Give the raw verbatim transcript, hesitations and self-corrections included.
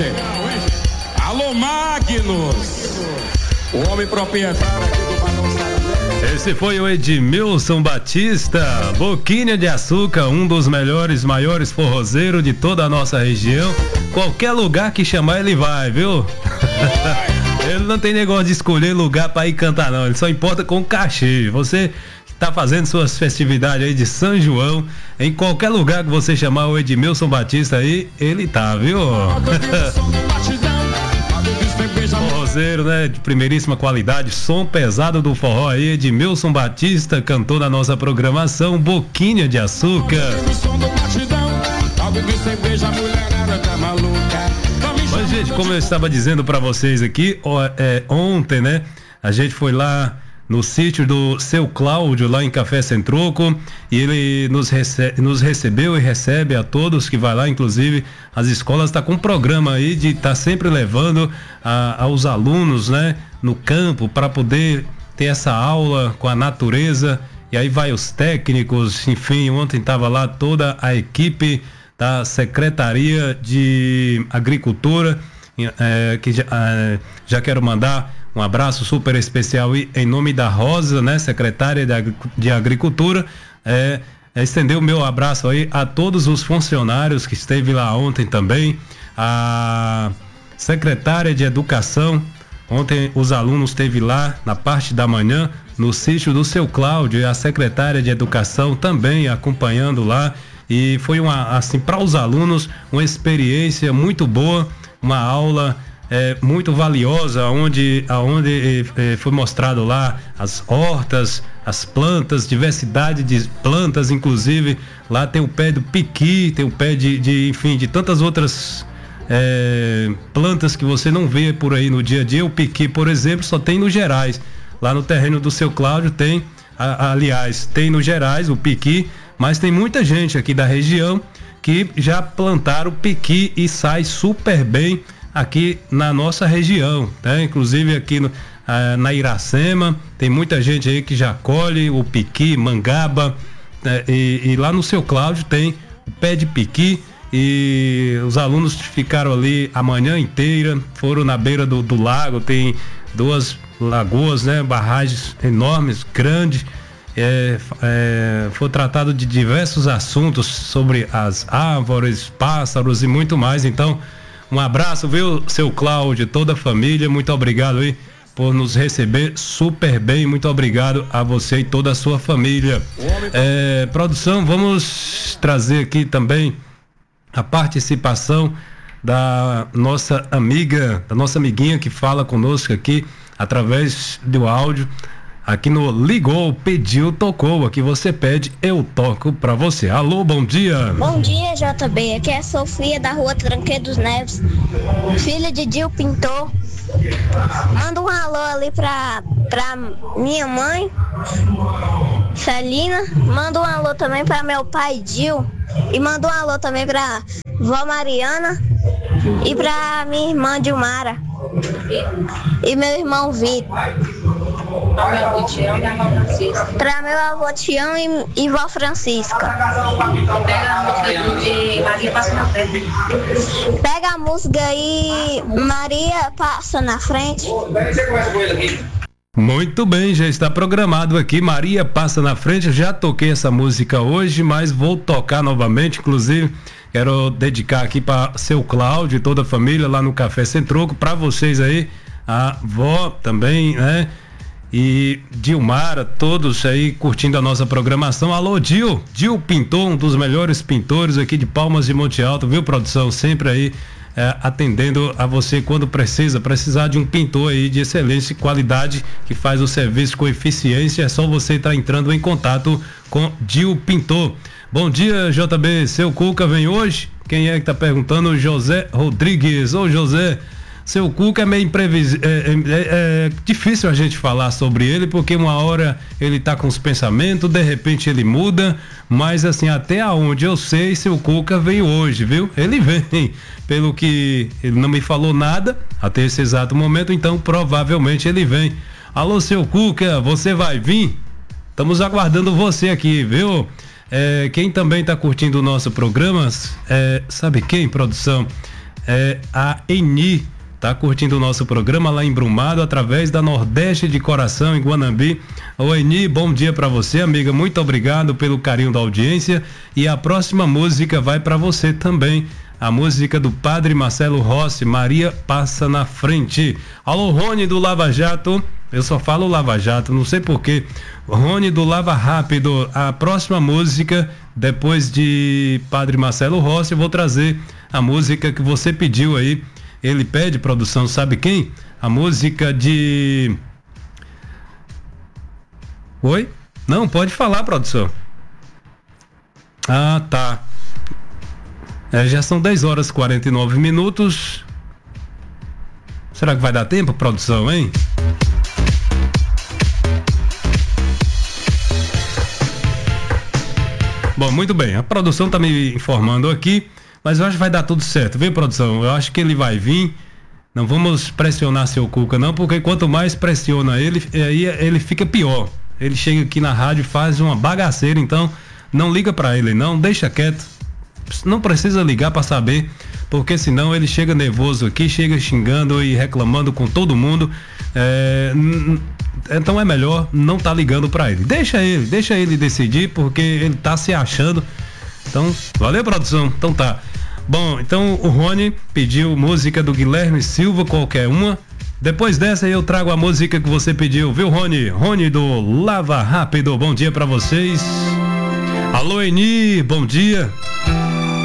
Alô, Magnus, o homem proprietário aqui do Balão Sarandeiro. Esse foi o Edmilson Batista, Boquinha de Açúcar, um dos melhores, maiores forrozeiros de toda a nossa região. Qualquer lugar que chamar ele vai, viu? Ele não tem negócio de escolher lugar pra ir cantar não, ele só importa com cachê. Você tá fazendo suas festividades aí de São João, em qualquer lugar que você chamar o Edmilson Batista aí, ele tá, viu? Forrozeiro, né? De primeiríssima qualidade, som pesado do forró aí, Edmilson Batista cantou na nossa programação Boquinha de Açúcar. Mas, gente, como eu estava dizendo pra vocês aqui, ó, é, ontem, né? A gente foi lá no sítio do seu Cláudio, lá em Café Sem Troco, e ele nos, rece- nos recebeu e recebe a todos que vai lá, inclusive as escolas está com um programa aí de estar tá sempre levando a, aos alunos, né, no campo para poder ter essa aula com a natureza, e aí vai os técnicos, enfim, ontem estava lá toda a equipe da Secretaria de Agricultura, é, que já, é, já quero mandar um abraço super especial e em nome da Rosa, né, secretária de, de Agricultura, é, é, estender o meu abraço aí a todos os funcionários que esteve lá ontem também, a secretária de Educação, ontem os alunos esteve lá na parte da manhã no sítio do seu Cláudio, e a secretária de Educação também acompanhando lá, e foi uma, assim, para os alunos uma experiência muito boa, uma aula É, muito valiosa, onde, onde é, foi mostrado lá as hortas, as plantas, diversidade de plantas, inclusive lá tem o pé do piqui, tem o pé de, de enfim, de tantas outras é, plantas que você não vê por aí no dia a dia. O piqui, por exemplo, só tem no Gerais. Lá no terreno do seu Cláudio tem, a, aliás, tem no Gerais o piqui, mas tem muita gente aqui da região que já plantaram piqui e sai super bem aqui na nossa região, né? Inclusive aqui no, ah, na Iracema tem muita gente aí que já colhe o piqui, mangaba, né? e, e lá no seu Cláudio tem o pé de piqui, e os alunos ficaram ali a manhã inteira, foram na beira do, do lago, tem duas lagoas, né? Barragens enormes, grandes, é, é, foi tratado de diversos assuntos sobre as árvores, pássaros e muito mais. Então, um abraço, viu, seu Cláudio, toda a família, muito obrigado aí por nos receber super bem, muito obrigado a você e toda a sua família. É, produção, vamos trazer aqui também a participação da nossa amiga, da nossa amiguinha que fala conosco aqui através do áudio, aqui no Ligou, Pediu, Tocou. Aqui você pede, eu toco pra você. Alô, bom dia. Bom dia, J B. Aqui é a Sofia da rua Tranquedos Neves, filha de Dil Pintor. Manda um alô ali pra, pra minha mãe, Celina. Manda um alô também pra meu pai, Dil. E manda um alô também pra vó Mariana e pra minha irmã Dilmara. E meu irmão Vitor. Pra meu avô Tião e, e vó Francisca. Pega a música aí, Maria Passa na Frente. Muito bem, já está programado aqui, Maria Passa na Frente. Eu já toquei essa música hoje, mas vou tocar novamente, inclusive quero dedicar aqui para seu Cláudio e toda a família lá no Café Sem Troco, para vocês aí, a vó também, né? E Dilmara, todos aí curtindo a nossa programação. Alô, Dil, Dil Pintor, um dos melhores pintores aqui de Palmas de Monte Alto, viu, produção? Sempre aí é, atendendo a você quando precisa, precisar de um pintor aí de excelência e qualidade, que faz o serviço com eficiência, é só você estar entrando em contato com Dil Pintor. Bom dia, J B, seu Cuca vem hoje? Quem é que tá perguntando? José Rodrigues. Ô, José, seu Cuca é meio imprevisível, é, é, é difícil a gente falar sobre ele, porque uma hora ele tá com os pensamentos, de repente ele muda, mas assim, até aonde eu sei, seu Cuca vem hoje, viu? Ele vem, pelo que ele não me falou nada até esse exato momento, então provavelmente ele vem. Alô, seu Cuca, você vai vir? Estamos aguardando você aqui, viu? É, quem também está curtindo o nosso programa, é, sabe quem, produção? é a Eni, tá curtindo o nosso programa lá em Brumado, através da Nordeste de Coração, em Guanambi. Ô Eni, bom dia para você, amiga, muito obrigado pelo carinho da audiência, e a próxima música vai para você também, a música do Padre Marcelo Rossi, Maria Passa na Frente. Alô, Rony do Lava Jato, eu só falo Lava Jato, não sei porquê. Rony do Lava Rápido, a próxima música, depois de Padre Marcelo Rossi, eu vou trazer a música que você pediu aí. Ele pede, produção, sabe quem? A música de... Oi? Não, pode falar, produção. Ah, tá. É, já são dez horas e quarenta e nove minutos. Será que vai dar tempo, produção, hein? Bom, muito bem. A produção tá me informando aqui, mas eu acho que vai dar tudo certo, viu, produção? Eu acho que ele vai vir. Não vamos pressionar seu Cuca, não, porque quanto mais pressiona ele, aí ele fica pior. Ele chega aqui na rádio e faz uma bagaceira, então não liga pra ele, não, deixa quieto. Não precisa ligar para saber, porque senão ele chega nervoso aqui, chega xingando e reclamando com todo mundo. É, então é melhor não tá ligando para ele. Deixa ele, deixa ele decidir, porque ele tá se achando. Então, valeu, produção. Então tá. Bom, então o Rony pediu música do Guilherme Silva, qualquer uma. Depois dessa eu trago a música que você pediu, viu, Rony? Rony do Lava Rápido. Bom dia para vocês. Alô, Eni, bom dia.